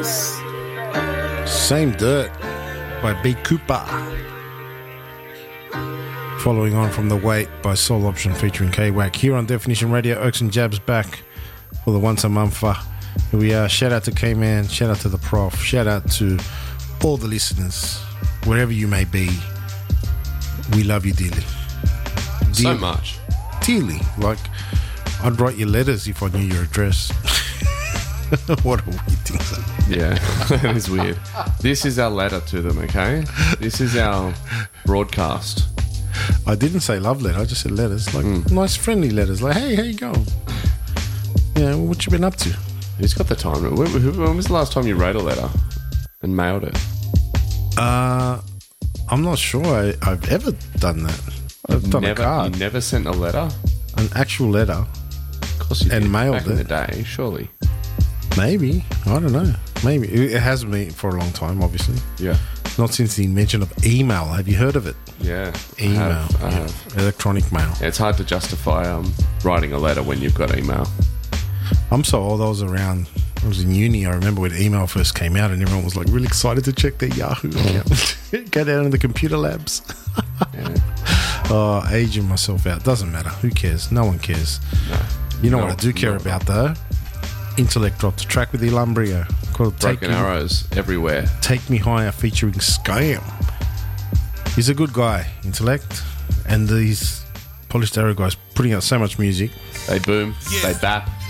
Same Dirt by B. Cooper. Following on from The Wait by Soul Option featuring K-Wack. Here on Definition Radio, Oaks and Jabs back for the once a month. Here we are. Shout out to K-Man. Shout out to the Prof. Shout out to all the listeners, wherever you may be. We love you dearly. So much. Dearly. Like, I'd write you letters if I knew your address. What a weird thing. Yeah, that is weird. This is our letter to them, okay? This is our broadcast. I didn't say love letter, I just said letters. Like, nice friendly letters. Like, hey, how you going? Yeah, what you been up to? Who's got the time? When was the last time you wrote a letter and mailed it? I'm not sure I've ever done that. I've done a card. You never sent a letter? An actual letter. Of course you did. And mailed back in the day, surely. Maybe. I don't know. Maybe. It hasn't been for a long time, obviously. Yeah. Not since the invention of email. Have you heard of it? Yeah. Email. I have. Electronic mail. Yeah, it's hard to justify writing a letter when you've got email. I'm so old. I was in uni. I remember when email first came out and everyone was like really excited to check their Yahoo account. Go down to the computer labs. Yeah. Oh, aging myself out. Doesn't matter. Who cares? No one cares. No. You know what I do care about, though? Intellect dropped the track with Elumbria called Broken Arrows everywhere. Take Me Higher featuring Scam. He's a good guy, Intellect, and these Polished Arrow guys putting out so much music. They boom, they bap,